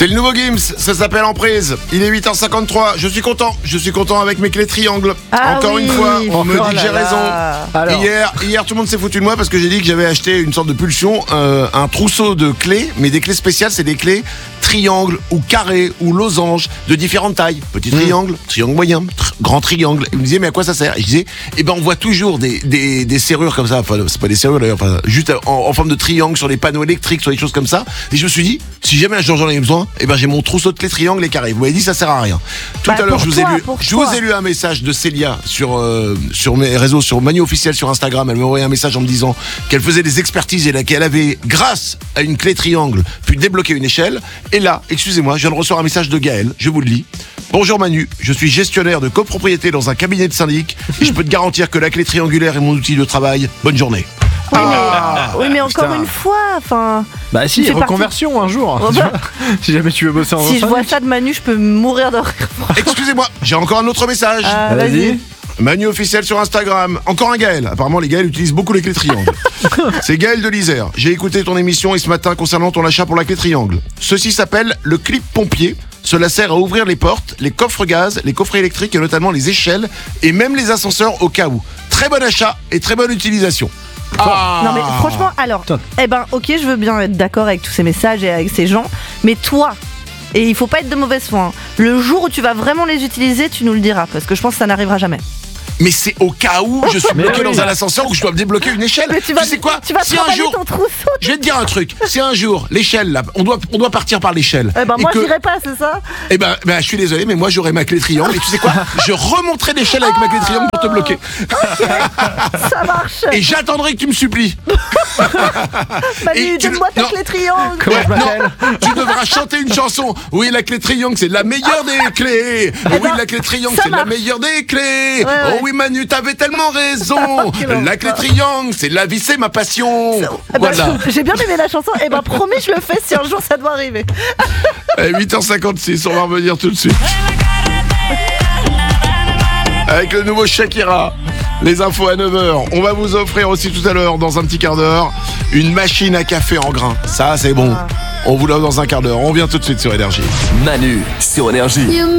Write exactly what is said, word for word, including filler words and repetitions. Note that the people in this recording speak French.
C'est le nouveau Gims, ça s'appelle Emprise. Il est huit heures cinquante-trois, je suis content, je suis content avec mes clés triangles. Ah Encore oui. une fois, on me Oh dit que là j'ai là. raison. Alors. Hier, hier, tout le monde s'est foutu de moi parce que j'ai dit que j'avais acheté une sorte de pulsion, euh, un trousseau de clés, mais des clés spéciales, c'est des clés triangle ou carré ou losange de différentes tailles. Petit triangle, triangle moyen, tr- grand triangle. Il me disait mais à quoi ça sert? Et je disais eh ben on voit toujours des, des, des serrures comme ça, enfin c'est pas des serrures d'ailleurs, enfin, juste en, en forme de triangle sur les panneaux électriques, sur des choses comme ça. Et je me suis dit si jamais un jour j'en ai besoin, eh ben j'ai mon trousseau de clés triangle et carré. Vous m'avez dit ça sert à rien. Tout Bah, à l'heure pour je vous toi, ai lu, pour je toi. vous ai lu un message de Célia sur euh, sur mes réseaux, sur Manu officiel sur Instagram. Elle m'a envoyé un message en me disant qu'elle faisait des expertises et là, qu'elle avait grâce à une clé triangle pu débloquer une échelle. Et là, excusez-moi, je viens de recevoir un message de Gaël, je vous le lis. Bonjour Manu, je suis gestionnaire de copropriété dans un cabinet de syndic et je peux te garantir que la clé triangulaire est mon outil de travail. Bonne journée. Oui, mais, Ah, oui, mais encore putain. une fois, enfin. Bah si, Tu fais reconversion un jour. Oh, bah. Si jamais tu veux bosser en Si je syndic. vois ça de Manu, je peux mourir de rire. Excusez-moi, j'ai encore un autre message. Ah, Vas-y. vas-y. Manu officiel sur Instagram. Encore un Gaël. Apparemment, les Gaëls utilisent beaucoup les clés triangles. C'est Gaël de l'Isère. J'ai écouté ton émission et ce matin concernant ton achat pour la clé triangle. Ceci s'appelle le clip pompier. Cela sert à ouvrir les portes, les coffres gaz, les coffrets électriques et notamment les échelles et même les ascenseurs au cas où. Très bon achat et très bonne utilisation. Ah. Non mais franchement, alors, Top. eh ben, ok, je veux bien être d'accord avec tous ces messages et avec ces gens, mais toi, et il faut pas être de mauvaise foi, hein, le jour où tu vas vraiment les utiliser, tu nous le diras, parce que je pense que ça n'arrivera jamais. Mais c'est au cas où je suis Mais bloqué oui. dans un ascenseur ou que je dois me débloquer une échelle. Mais tu vas, sais quoi tu vas Si un travailler jour, ton trousseau. je vais te dire un truc. Si un jour l'échelle là, on doit on doit partir par l'échelle. Eh ben et moi, que- j'irai pas, c'est ça. Eh ben, ben, je suis désolé, mais moi j'aurai ma clé triangle. Et tu sais quoi? Je remonterai l'échelle avec ma clé triangle pour te bloquer. Ça marche. Et j'attendrai que tu me supplies. Manu, et tu donne-moi le- ta non. clé triangle. Comment je non, m'appelle? tu devras chanter une chanson. Oui, la clé triangle, c'est la meilleure des clés. Oh oui, ben, la clé triangle, ça c'est la marche. meilleure des clés. Ouais, ouais. Oh oui, Manu, t'avais tellement raison. Quel La clé triangle, c'est la vie, c'est ma passion. Eh ben, Voilà. j'ai bien aimé la chanson. Et ben promis, je le fais si un jour ça doit arriver. Eh, huit heures cinquante-six, on va revenir tout de suite. Avec le nouveau Shakira. Les infos à neuf heures. On va vous offrir aussi tout à l'heure, dans un petit quart d'heure, une machine à café en grains. Ça, c'est bon. On vous l'offre dans un quart d'heure. On vient tout de suite sur Énergie. Manu sur Énergie. You